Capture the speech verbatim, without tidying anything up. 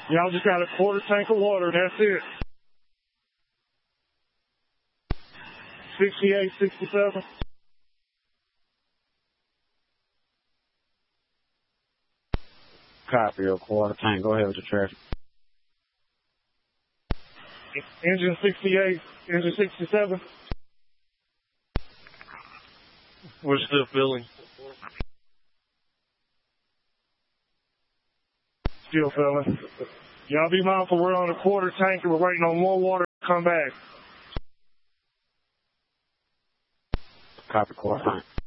Y'all just got a quarter tank of water. That's it. sixty-eight, sixty-seven. Copy, a quarter tank. Go ahead with the traffic. Engine sixty-eight, engine sixty-seven. We're still filling. Still filling. Y'all be mindful, we're on a quarter tank and we're waiting on more water to come back. Copy, quarter tank.